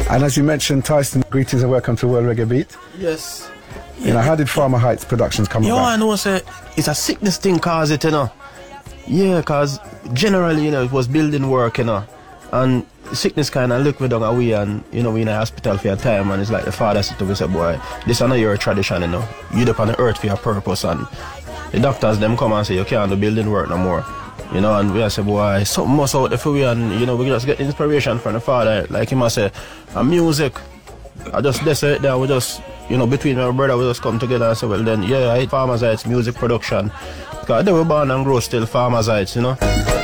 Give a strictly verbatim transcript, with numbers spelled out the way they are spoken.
And as you mentioned, Tyson, greetings and welcome to World Reggae Beat. Yes. You know, how did Farmer Heights Productions come about? about? You know, I know say, it's a sickness thing cause it, you know. Yeah, cause generally, you know, it was building work, you know. And sickness kind of look me down away and, you know, we in a hospital for a time and it's like the father said to me, say, boy, this is not your tradition, you know. You're up on the earth for your purpose and the doctors, them come and say, you can't do building work no more. You know, and we say, boy, something must out there for we and, you know, we just get inspiration from the father. Like him I say, and music, I just, that's it there, we just, you know, between my brother, we just come together and say, well then, yeah, I hate Farmer's Heights music production. Because they were born and grow still Farmer's Heights, you know.